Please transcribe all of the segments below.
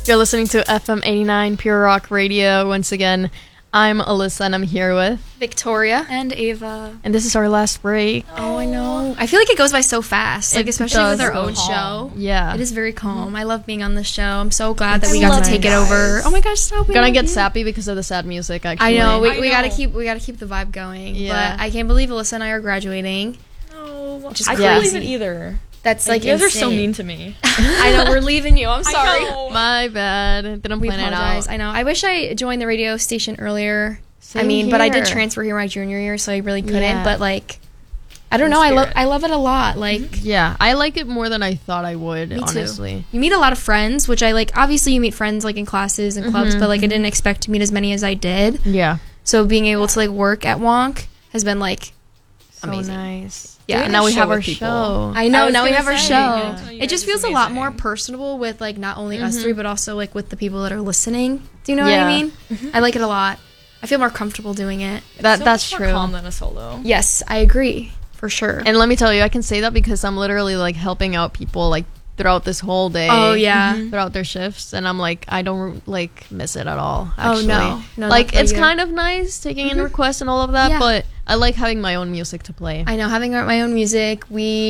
You're listening to FM 89 Pure Rock Radio. Once again, I'm Alyssa and I'm here with Victoria and Ava. And this is our last break. Oh, I know. I feel like it goes by so fast, like especially with our own show. Yeah. It is very calm. I love being on the show. I'm so glad that we got to take it over. Oh my gosh, stop. Gonna get sappy because of the sad music, actually. I know. We gotta keep the vibe going. Yeah. But I can't believe Alyssa and I are graduating. No, Which is I crazy. can't believe it either. That's like you guys are insane. so mean to me. I know, we're leaving you. I'm sorry. My bad. Didn't We plan it apologize. out. I know. I wish I joined the radio station earlier. Same but I did here. transfer here my junior year, so I really couldn't. Yeah. But like, I don't know. I love it a lot. Like, Yeah, I like it more than I thought I would, Me too. honestly. you meet a lot of friends, which I like. Obviously, you meet friends like in classes and clubs, but like I didn't expect to meet as many as I did. Yeah. So being able to like work at Wonk has been like So amazing. nice. Yeah, and now we show have our with people. show. I know. was Now we gonna have our say, show. yeah. It just feels a lot more personable with like not only us three, but also like with the people that are listening. Do you know what Yeah. I mean? I like it a lot. I feel more comfortable doing it. That's much more true. calm than a solo. Yes, I agree for sure. And let me tell you, I can say that because I'm literally like helping out people like throughout this whole day. Oh, yeah. Throughout their shifts, and I'm like, I don't like miss it at all. Oh, Actually. no. No, like not it's either. kind of nice taking in requests and all of that, Yeah. but I like having my own music to play. I know, having my own music,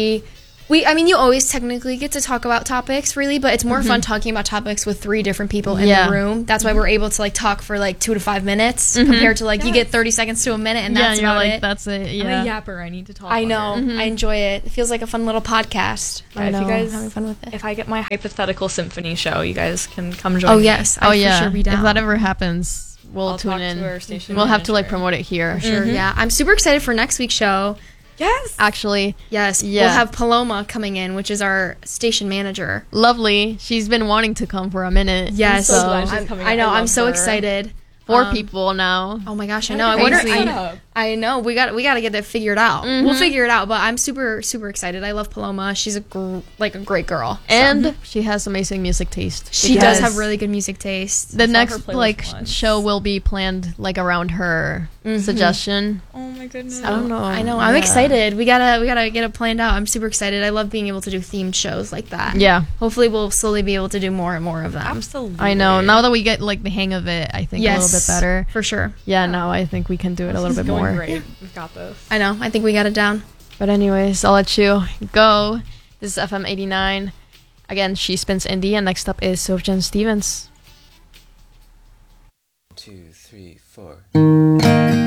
I mean, you always technically get to talk about topics, really, but it's more fun talking about topics with 3 different people in Yeah. the room. That's why we're able to, like, talk for, like, 2 to 5 minutes compared to, like, you get 30 seconds to a minute, and yeah, that's and you're about like, it. that's it. I'm Yeah. a yapper. I need to talk. I know. longer. I enjoy it. It feels like a fun little podcast. Yeah, if you guys, having fun with it. if I get my hypothetical symphony show, you guys can come join. Oh, me. yes. Oh I'd yeah. for sure be down. If that ever happens, we'll I'll tune talk in. to our station We'll have to like manager. promote it here. Sure, yeah. I'm super excited for next week's show. Yes. Actually, Yes, Yeah. we'll have Paloma coming in, which is our station manager. lovely. She's been wanting to come for a minute. Yes, so glad she's coming. I know. I I'm love so her. excited. 4 Um, people now. Oh my gosh, I know. I wonder. Crazy. I know. We got to get that figured out. We'll figure it out. But I'm super excited. I love Paloma. She's a great girl. And she has amazing music taste. She because does have really good music taste. The saw her next playlist like once. show will be planned like around her suggestion. Oh my goodness. I don't know. I know. I'm Yeah. excited. We gotta get it planned out. I'm super excited. I love being able to do themed shows like that. Yeah, Hopefully, we'll slowly be able to do more and more of them. Absolutely. I know. Now that we get like the hang of it, I think a little bit better. for sure. Yeah, now I think we can do it a little bit going more. Great. We've got this. I know. I think we got it down. But anyways, I'll let you go. This is FM 89. Again, She Spins Indie, and next up is Sofjan Stevens. 2, 3, 4.